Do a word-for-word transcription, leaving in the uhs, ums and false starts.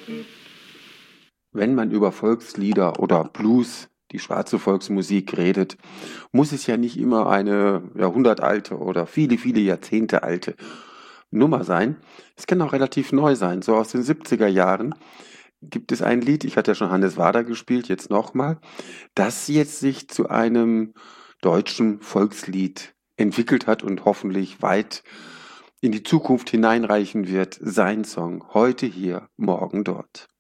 Wenn man über Volkslieder oder Blues, die schwarze Volksmusik redet, muss es ja nicht immer eine jahrhundertalte oder viele, viele Jahrzehnte alte Nummer sein. Es kann auch relativ neu sein. So aus den siebziger Jahren gibt es ein Lied, ich hatte ja schon Hannes Wader gespielt, jetzt nochmal, das jetzt sich zu einem deutschen Volkslied entwickelt hat und hoffentlich weit in die Zukunft hineinreichen wird. Sein Song, heute hier, morgen dort.